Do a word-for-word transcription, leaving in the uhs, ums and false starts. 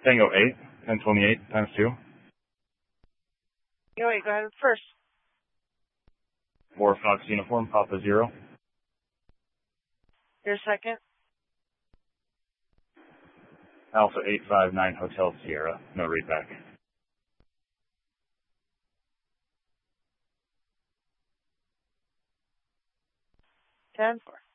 Tango eight, ten twenty-eight times two. Tango eight, go ahead first. Four Fox uniform, Papa zero. Your second. Alpha eight five nine Hotel Sierra, no readback. ten four.